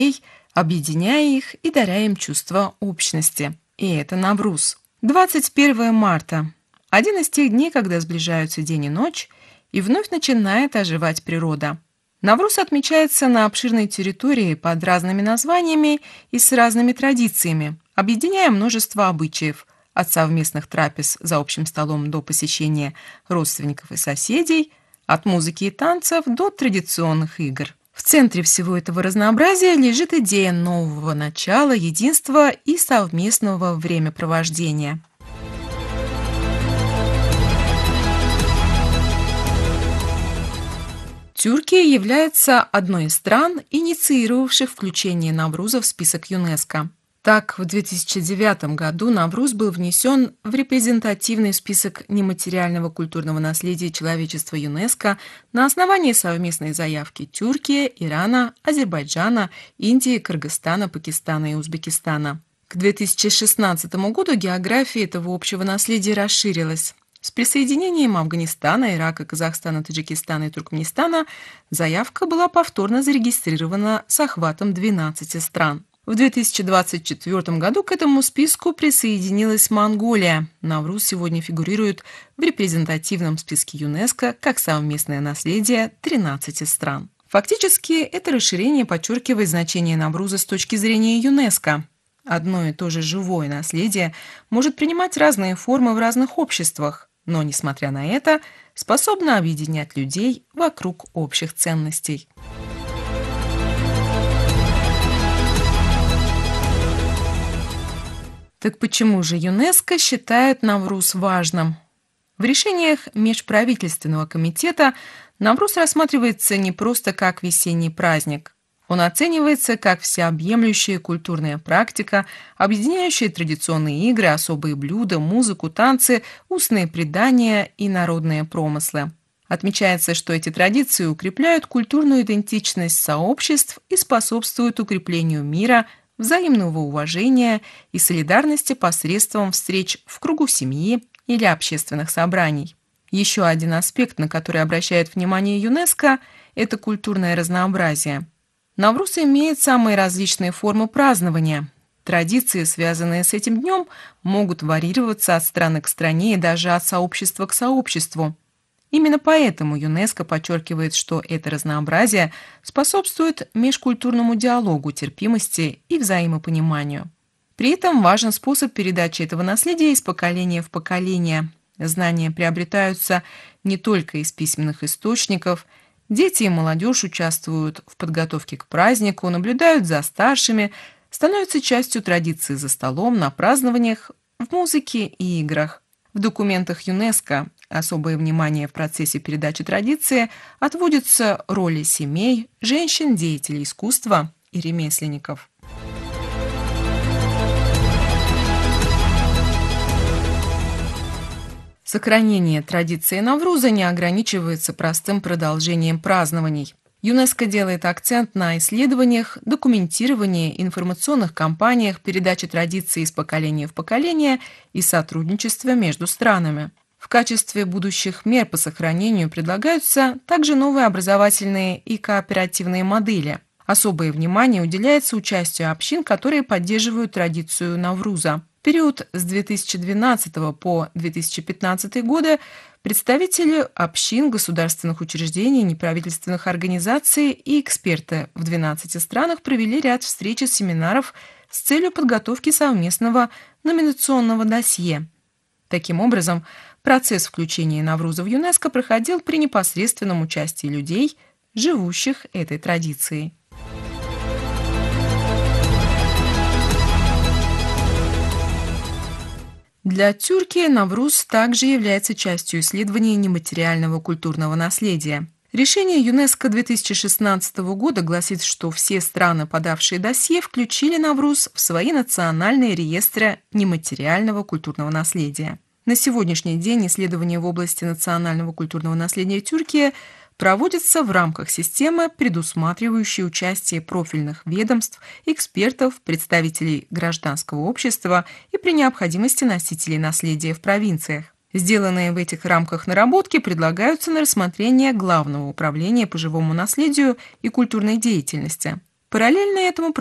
объединяя их и даря им чувство общности. И это Навруз. 21 марта– один из тех дней, когда сближаются день и ночь, и вновь начинает оживать природа. Навруз отмечается на обширной территории под разными названиями и с разными традициями, объединяя множество обычаев, от совместных трапез за общим столом до посещения родственников и соседей, от музыки и танцев до традиционных игр. В центре всего этого разнообразия лежит идея нового начала, единства и совместного времяпровождения. Тюркия является одной из стран, инициировавших включение Навруза в список ЮНЕСКО. Так, в 2009 году Навруз был внесен в репрезентативный список нематериального культурного наследия человечества ЮНЕСКО на основании совместной заявки Тюркии, Ирана, Азербайджана, Индии, Кыргызстана, Пакистана и Узбекистана. К 2016 году география этого общего наследия расширилась. С присоединением Афганистана, Ирака, Казахстана, Таджикистана и Туркменистана заявка была повторно зарегистрирована с охватом 12 стран. В 2024 году к этому списку присоединилась Монголия. Навруз сегодня фигурирует в репрезентативном списке ЮНЕСКО как совместное наследие 13 стран. Фактически, это расширение подчеркивает значение Навруза с точки зрения ЮНЕСКо. Одно и то же живое наследие может принимать разные формы в разных обществах, но, несмотря на это, способно объединять людей вокруг общих ценностей. Так почему же ЮНЕСКО считает Навруз важным? В решениях Межправительственного комитета Навруз рассматривается не просто как весенний праздник. Он оценивается как всеобъемлющая культурная практика, объединяющая традиционные игры, особые блюда, музыку, танцы, устные предания и народные промыслы. Отмечается, что эти традиции укрепляют культурную идентичность сообществ и способствуют укреплению мира, взаимного уважения и солидарности посредством встреч в кругу семьи или общественных собраний. Еще один аспект, на который обращает внимание ЮНЕСКО, это культурное разнообразие. Навруз имеет самые различные формы празднования. Традиции, связанные с этим днем, могут варьироваться от страны к стране и даже от сообщества к сообществу. Именно поэтому ЮНЕСКО подчеркивает, что это разнообразие способствует межкультурному диалогу, терпимости и взаимопониманию. При этом важен способ передачи этого наследия из поколения в поколение. Знания приобретаются не только из письменных источников. Дети и молодежь участвуют в подготовке к празднику, наблюдают за старшими, становятся частью традиции за столом, на празднованиях, в музыке и играх. В документах ЮНЕСКО особое внимание в процессе передачи традиции отводится роли семей, женщин, деятелей искусства и ремесленников. Сохранение традиции Навруза не ограничивается простым продолжением празднований. ЮНЕСКО делает акцент на исследованиях, документировании, информационных кампаниях, передаче традиций из поколения в поколение и сотрудничестве между странами. В качестве будущих мер по сохранению предлагаются также новые образовательные и кооперативные модели. Особое внимание уделяется участию общин, которые поддерживают традицию Навруза. В период с 2012 по 2015 годы представители общин, государственных учреждений, неправительственных организаций и эксперты в 12 странах провели ряд встреч и семинаров с целью подготовки совместного номинационного досье. Таким образом, процесс включения Навруза в ЮНЕСКО проходил при непосредственном участии людей, живущих этой традицией. Для Тюркии Навруз также является частью исследования нематериального культурного наследия. Решение ЮНЕСКО 2016 года гласит, что все страны, подавшие досье, включили Навруз в свои национальные реестры нематериального культурного наследия. На сегодняшний день исследования в области национального культурного наследия Тюркии проводится в рамках системы, предусматривающей участие профильных ведомств, экспертов, представителей гражданского общества и при необходимости носителей наследия в провинциях. Сделанные в этих рамках наработки предлагаются на рассмотрение Главного управления по живому наследию и культурной деятельности. Параллельно этому